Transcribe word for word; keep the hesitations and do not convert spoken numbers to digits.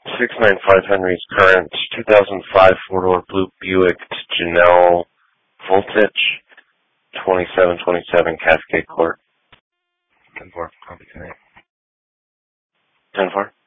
six ninety-five Henry's current, two thousand five four-door blue Buick Janelle Voltage, twenty-seven twenty-seven Cascade Court. ten four, copy tonight. ten four.